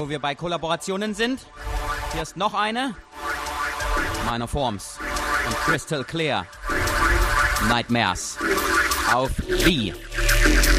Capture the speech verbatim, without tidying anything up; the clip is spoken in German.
wo wir bei Kollaborationen sind. Hier ist noch eine. Minor Forms und Crystal Clear. Nightmares. Auf Wie.